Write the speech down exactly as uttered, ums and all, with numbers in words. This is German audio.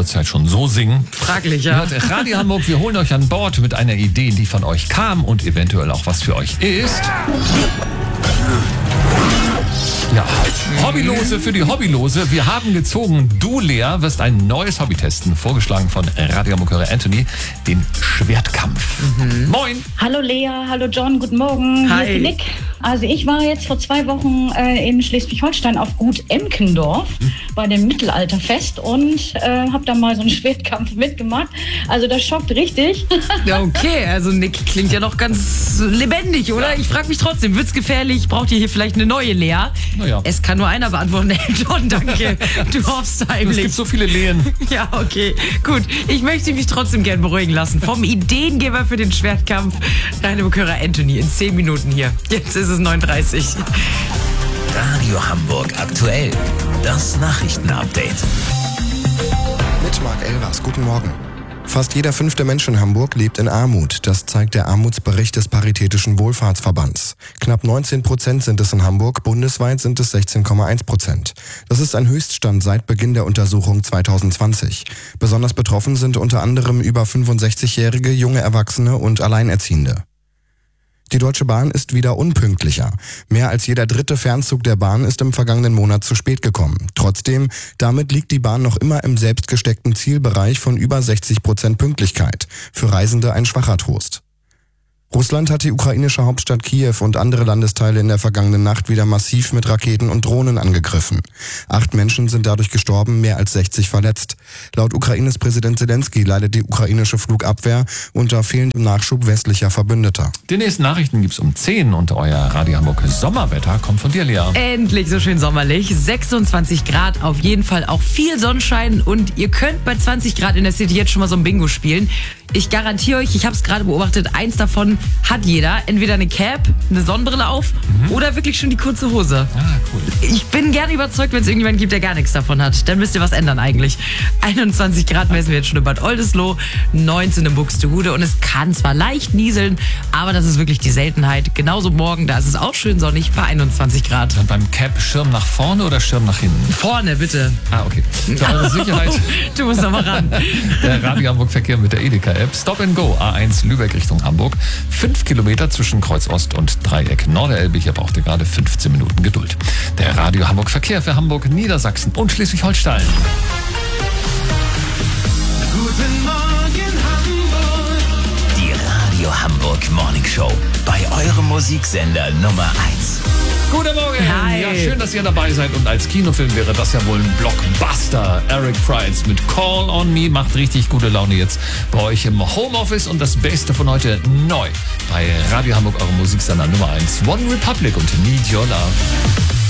Uhrzeit schon so singen. Fraglich, ja. Hört Radio Hamburg, wir holen euch an Bord mit einer Idee, die von euch kam und eventuell auch was für euch ist. Ja, Hobbylose für die Hobbylose. Wir haben gezogen, du, Lea, wirst ein neues Hobby testen. Vorgeschlagen von Radio Hamburg Anthony, den Schwertkampf. Mhm. Moin. Hallo Lea, hallo John, guten Morgen. Hi. Hier ist Nick. Also ich war jetzt vor zwei Wochen äh, in Schleswig-Holstein auf Gut Emkendorf mhm. bei dem Mittelalterfest und äh, habe da mal so einen Schwertkampf mitgemacht. Also das schockt richtig. Ja, okay, also Nick klingt ja noch ganz lebendig, oder? Ich frage mich trotzdem, wird's gefährlich? Braucht ihr hier vielleicht eine neue Lea? Naja. Es kann nur einer beantworten. Hey John, danke. Du hoffst heimlich. Es gibt so viele Lehen. Ja, okay. Gut. Ich möchte mich trotzdem gern beruhigen lassen. Vom Ideengeber für den Schwertkampf, Radiomokhörer Anthony, in zehn Minuten hier. Jetzt ist es neun Uhr dreißig. Radio Hamburg aktuell. Das Nachrichtenupdate. Mit Marc Elvers. Guten Morgen. Fast jeder fünfte Mensch in Hamburg lebt in Armut. Das zeigt der Armutsbericht des Paritätischen Wohlfahrtsverbands. Knapp neunzehn Prozent sind es in Hamburg, bundesweit sind es sechzehn Komma eins Prozent. Das ist ein Höchststand seit Beginn der Untersuchung zwanzig zwanzig. Besonders betroffen sind unter anderem über fünfundsechzigjährige, junge Erwachsene und Alleinerziehende. Die Deutsche Bahn ist wieder unpünktlicher. Mehr als jeder dritte Fernzug der Bahn ist im vergangenen Monat zu spät gekommen. Trotzdem, damit liegt die Bahn noch immer im selbstgesteckten Zielbereich von über sechzig Prozent Pünktlichkeit. Für Reisende ein schwacher Trost. Russland hat die ukrainische Hauptstadt Kiew und andere Landesteile in der vergangenen Nacht wieder massiv mit Raketen und Drohnen angegriffen. Acht Menschen sind dadurch gestorben, mehr als sechzig verletzt. Laut Ukraines Präsident Zelensky leidet die ukrainische Flugabwehr unter fehlendem Nachschub westlicher Verbündeter. Die nächsten Nachrichten gibt's um zehn und euer Radio Hamburg Sommerwetter kommt von dir, Lea. Endlich so schön sommerlich. sechsundzwanzig Grad, auf jeden Fall auch viel Sonnenschein und ihr könnt bei zwanzig Grad in der City jetzt schon mal so ein Bingo spielen. Ich garantiere euch, ich habe es gerade beobachtet, eins davon hat jeder. Entweder eine Cap, eine Sonnenbrille auf mhm. oder wirklich schon die kurze Hose. Ah, cool. Ich bin gerne überzeugt, wenn es irgendjemanden gibt, der gar nichts davon hat. Dann müsst ihr was ändern eigentlich. einundzwanzig Grad messen wir jetzt schon in Bad Oldesloe, neunzehn in Buxtehude und es kann zwar leicht nieseln, aber das ist wirklich die Seltenheit. Genauso morgen, da ist es auch schön sonnig bei einundzwanzig Grad. Dann beim Cap Schirm nach vorne oder Schirm nach hinten? Vorne, bitte. Ah, okay. Für eure Sicherheit. Du musst noch mal ran. Der Radio Hamburg Verkehr mit der Edeka-App. Stop and Go, A eins Lübeck Richtung Hamburg. Fünf Kilometer zwischen Kreuz Ost und Dreieck Norderelbe. Hier braucht ihr gerade fünfzehn Minuten Geduld. Der Radio Hamburg Verkehr für Hamburg, Niedersachsen und Schleswig-Holstein. Guten Morgen Hamburg. Die Radio Hamburg Morning Show. Bei eurem Musiksender Nummer eins. Guten Morgen! Hi. Ja, schön, dass ihr dabei seid. Und als Kinofilm wäre das ja wohl ein Blockbuster. Eric Price mit Call on Me macht richtig gute Laune jetzt bei euch im Homeoffice. Und das Beste von heute neu bei Radio Hamburg, eurem Musiksender Nummer eins. One Republic und Need Your Love.